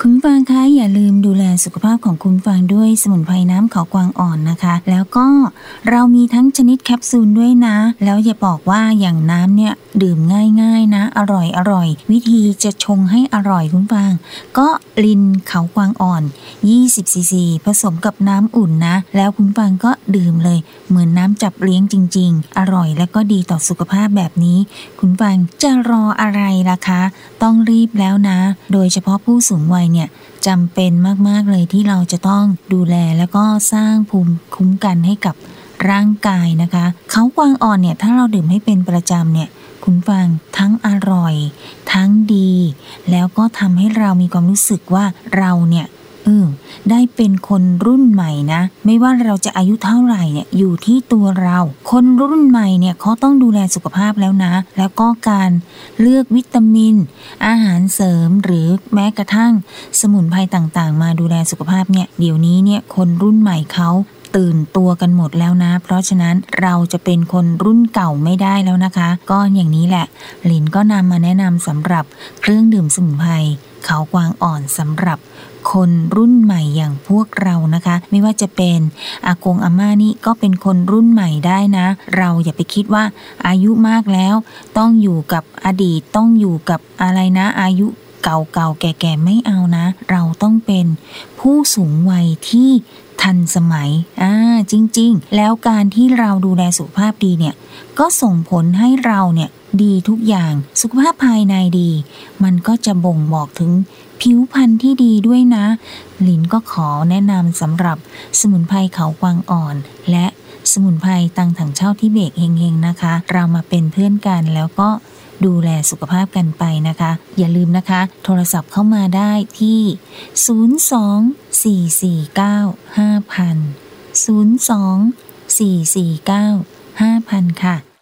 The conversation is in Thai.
คุณฟังคะอย่าลืมดูแลสุขภาพของคุณฟังด้วยสมุนไพรน้ำเขากวางอ่อนนะคะแล้วก็เรามีทั้งชนิดแคปซูลด้วยนะแล้วอย่าบอกว่าอย่างน้ำเนี่ยดื่มง่ายๆนะอร่อยวิธีจะชงให้อร่อยคุณฟังก็ลินเขากวางอ่อน20ซีซีผสมกับน้ำอุ่นนะแล้วคุณฟังก็ดื่มเลยเหมือนน้ำจับเลี้ยงจริงๆอร่อยและก็ดีต่อสุขภาพแบบนี้คุณฟังจะรออะไรล่ะคะต้องรีบแล้วนะโดยเฉพาะผู้สูงวัยเนี่ยจำเป็นมากๆเลยที่เราจะต้องดูแลแล้วก็สร้างภูมิคุ้มกันให้กับร่างกายนะคะเขากวางอ่อนเนี่ยถ้าเราดื่มให้เป็นประจำเนี่ยคุณฟังทั้งอร่อยทั้งดีแล้วก็ทำให้เรามีความรู้สึกว่าเราเนี่ยได้เป็นคนรุ่นใหม่นะไม่ว่าเราจะอายุเท่าไหร่เนี่ยอยู่ที่ตัวเราคนรุ่นใหม่เนี่ยเขาต้องดูแลสุขภาพแล้วนะแล้วก็การเลือกวิตามินอาหารเสริมหรือแม้กระทั่งสมุนไพรต่างๆมาดูแลสุขภาพเนี่ยเดี๋ยวนี้เนี่ยคนรุ่นใหม่เขาตื่นตัวกันหมดแล้วนะเพราะฉะนั้นเราจะเป็นคนรุ่นเก่าไม่ได้แล้วนะคะก็อย่างนี้แหละหลินก็นำมาแนะนำสำหรับเครื่องดื่มสมุนไพรเขากวางอ่อนสำหรับคนรุ่นใหม่อย่างพวกเรานะคะไม่ว่าจะเป็นอากงอาม่านี่ก็เป็นคนรุ่นใหม่ได้นะเราอย่าไปคิดว่าอายุมากแล้วต้องอยู่กับอดีตต้องอยู่กับอะไรนะอายุเก่าๆแก่ๆไม่เอานะเราต้องเป็นผู้สูงวัยที่ทันสมัยจริงๆแล้วการที่เราดูแลสุขภาพดีเนี่ยก็ส่งผลให้เราเนี่ยดีทุกอย่างสุขภาพภายในดีมันก็จะบ่งบอกถึงผิวพรรณที่ดีด้วยนะหลินก็ขอแนะนำสำหรับสมุนไพรเขากวางอ่อนและสมุนไพรตังถังเช่าทิเบกเฮงๆนะคะเรามาเป็นเพื่อนกันแล้วก็ดูแลสุขภาพกันไปนะคะอย่าลืมนะคะโทรศัพท์เข้ามาได้ที่02-449-5000 02-449-5000 ค่ะ